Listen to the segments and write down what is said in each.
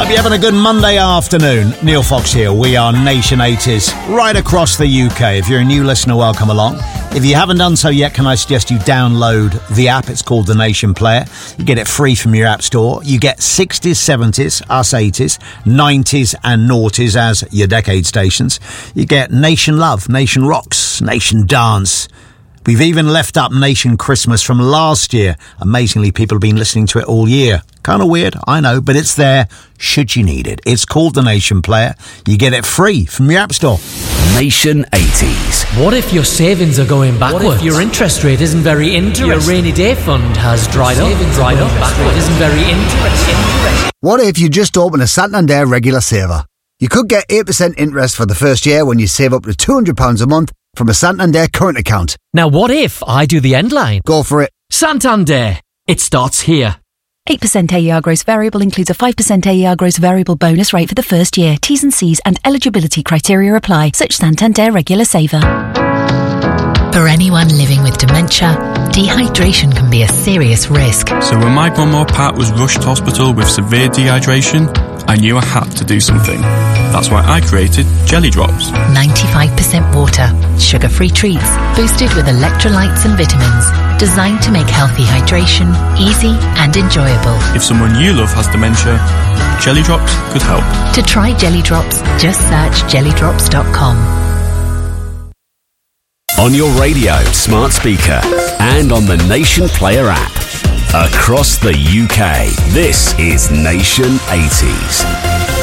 Hope you're having a good Monday afternoon. Neil Fox here. We are Nation 80s right across the UK. If you're a new listener, welcome along. If you haven't done so yet, can I suggest you download the app? It's called the Nation Player. You get it free from your app store. You get 60s, 70s, us 80s, 90s and noughties as your decade stations. You get Nation Love, Nation Rocks, Nation Dance. We've even left up Nation Christmas from last year. Amazingly, people have been listening to it all year. Kind of weird, I know, but it's there should you need it. It's called the Nation Player. You get it free from your app store. Nation 80s. What if your savings are going backwards? What if your interest rate isn't very interesting? Your rainy day fund has dried up. Backward isn't very interesting. What if you just open a Santander regular saver? You could get 8% interest for the first year when you save up to £200 a month from a Santander current account. Now what if I do the end line? Go for it. Santander. It starts here. 8% AER gross variable includes a 5% AER gross variable bonus rate for the first year. T's and C's and eligibility criteria apply. Search Santander Regular Saver. For anyone living with dementia, dehydration can be a serious risk. So when my grandma Pat was rushed to hospital with severe dehydration, I knew I had to do something. That's why I created Jelly Drops. 95% water, sugar-free treats, boosted with electrolytes and vitamins, designed to make healthy hydration easy and enjoyable. If someone you love has dementia, Jelly Drops could help. To try Jelly Drops, just search jellydrops.com. On your radio, smart speaker, and on the Nation Player app. Across the UK, this is Nation 80s.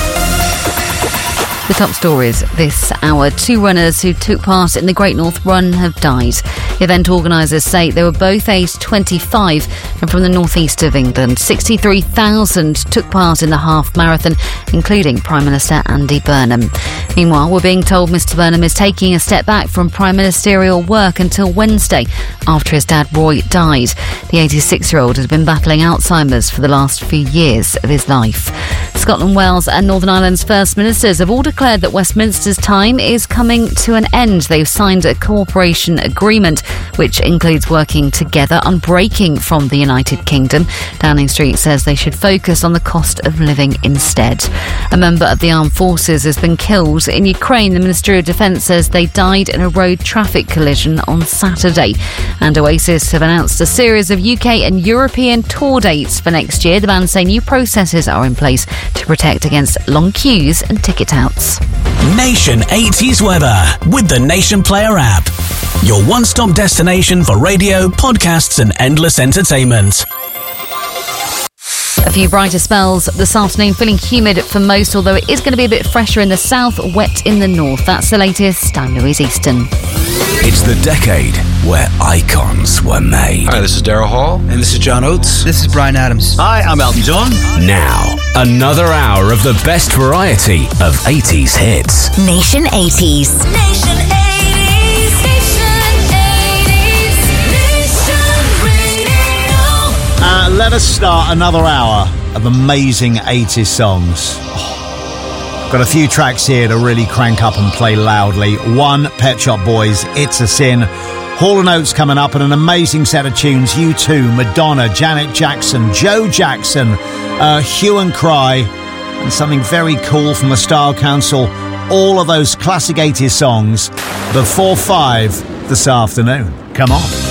The top stories this hour. 2 runners who took part in the Great North Run have died. Event organisers say they were both aged 25 and from the northeast of England. 63,000 took part in the half marathon, including Prime Minister Andy Burnham. Meanwhile, we're being told Mr Burnham is taking a step back from prime ministerial work until Wednesday, after his dad Roy died. The 86-year-old has been battling Alzheimer's for the last few years of his life. Scotland, Wales and Northern Ireland's First Ministers have all declared that Westminster's time is coming to an end. They've signed a cooperation agreement which includes working together on breaking from the United Kingdom. Downing Street says they should focus on the cost of living instead. A member of the armed forces has been killed in Ukraine. The Ministry of Defence says they died in a road traffic collision on Saturday. And Oasis have announced a series of UK and European tour dates for next year. The band say new processes are in place to protect against long queues and ticket outs. Nation 80s weather with the Nation Player app. Your one-stop destination for radio, podcasts and endless entertainment. A few brighter spells this afternoon, feeling humid for most, although it is going to be a bit fresher in the south, wet in the north. That's the latest. I'm Louise Easton. It's the decade where icons were made. Hi, this is Daryl Hall. And this is John Oates. This is Bryan Adams. Hi, I'm Elton John. Now, another hour of the best variety of 80s hits. Nation 80s. Nation 80s. Let us start another hour of amazing 80s songs. Got a few tracks here to really crank up and play loudly. One, Pet Shop Boys, It's a Sin. Hall & Oates coming up, and an amazing set of tunes. U2, Madonna, Janet Jackson, Joe Jackson, Hue and Cry, and something very cool from the Style Council. All of those classic 80s songs before 5 this afternoon. Come on.